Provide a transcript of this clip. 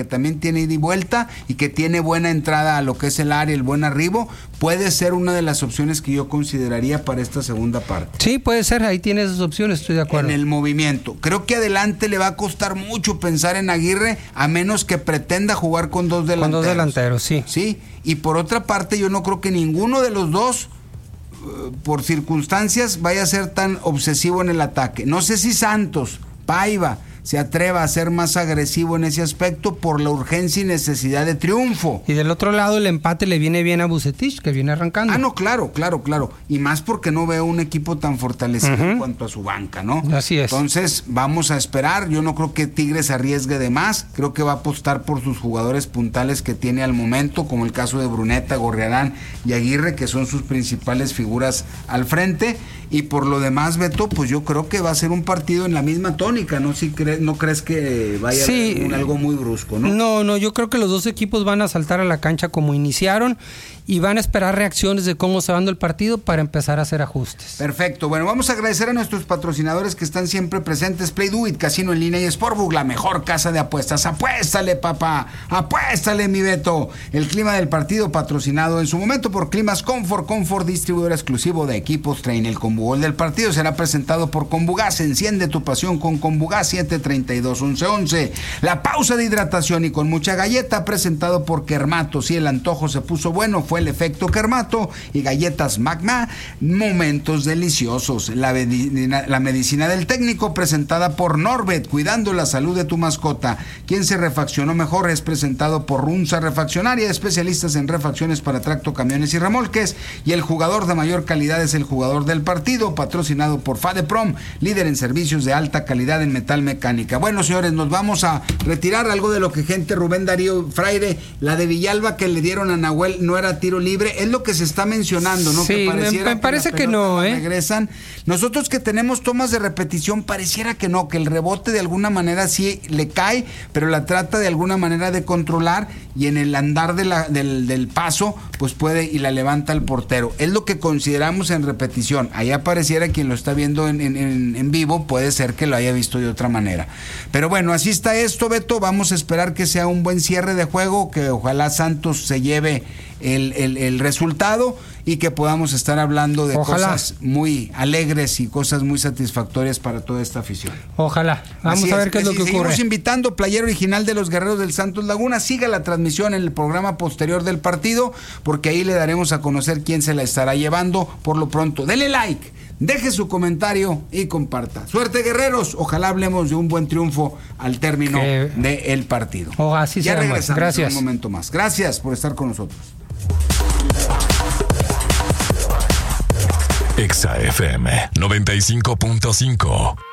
que también tiene ida y vuelta y que tiene buena entrada a lo que es el área, el buen arribo, puede ser una de las opciones que yo consideraría para esta segunda parte. Sí, puede ser, ahí tiene esas opciones, estoy de acuerdo. En el movimiento. Creo que adelante le va a costar mucho pensar en Aguirre, a menos que pretenda jugar con dos delanteros. Con dos delanteros, sí. Sí, y por otra parte yo no creo que ninguno de los dos, por circunstancias, vaya a ser tan obsesivo en el ataque. No sé si Santos, Paiva, se atreva a ser más agresivo en ese aspecto por la urgencia y necesidad de triunfo. Y del otro lado el empate le viene bien a Vucetich, que viene arrancando. Ah, no, claro. Y más porque no veo un equipo tan fortalecido en cuanto a su banca, ¿no? Así es. Entonces, vamos a esperar. Yo no creo que Tigres arriesgue de más. Creo que va a apostar por sus jugadores puntales que tiene al momento, como el caso de Bruneta, Gorriarán y Aguirre, que son sus principales figuras al frente. Y por lo demás, Beto, pues yo creo que va a ser un partido en la misma tónica, ¿no? ¿No crees que vaya a ser algo muy brusco, no? No, yo creo que los dos equipos van a saltar a la cancha como iniciaron y van a esperar reacciones de cómo se va dando el partido para empezar a hacer ajustes. Perfecto. Bueno, vamos a agradecer a nuestros patrocinadores que están siempre presentes. Play Do It, Casino en Línea y Sportbook, la mejor casa de apuestas. Apuéstale, papá. Apuéstale, mi Beto. El clima del partido patrocinado en su momento por Climas Comfort, distribuidor exclusivo de equipos Train. El Combugol del partido será presentado por Combugas. Enciende tu pasión con Combugas 732-1111. La pausa de hidratación y con mucha galleta presentado por Kermato. Si el antojo se puso bueno, fue el efecto Kermato y galletas Magma, momentos deliciosos. La medicina del técnico presentada por Norbet, cuidando la salud de tu mascota. Quien se refaccionó mejor es presentado por Runza Refaccionaria, especialistas en refacciones para tracto, camiones y remolques. Y el jugador de mayor calidad es el jugador del partido, patrocinado por Fadeprom, líder en servicios de alta calidad en metal mecánica. Bueno, señores, nos vamos a retirar. Algo de lo que gente Rubén Darío Fraire, la de Villalba que le dieron a Nahuel no era tiro libre, es lo que se está mencionando, ¿no? Sí, que me parece que no, regresan. Nosotros que tenemos tomas de repetición, pareciera que no, que el rebote de alguna manera sí le cae, pero la trata de alguna manera de controlar y en el andar del paso, pues puede y la levanta el portero. Es lo que consideramos en repetición. Allá pareciera quien lo está viendo en vivo, puede ser que lo haya visto de otra manera. Pero bueno, así está esto, Beto. Vamos a esperar que sea un buen cierre de juego, que ojalá Santos se lleve el resultado y que podamos estar hablando de cosas muy alegres y cosas muy satisfactorias para toda esta afición. Ojalá. Vamos a ver qué es lo que ocurre. Seguimos invitando, playera original de los Guerreros del Santos Laguna. Siga la transmisión en el programa posterior del partido, porque ahí le daremos a conocer quién se la estará llevando. Por lo pronto, dele like, deje su comentario y comparta. Suerte, guerreros. Ojalá hablemos de un buen triunfo al término del partido. Así ya regresamos. Gracias. En un momento más. Gracias por estar con nosotros. Exa FM 95.5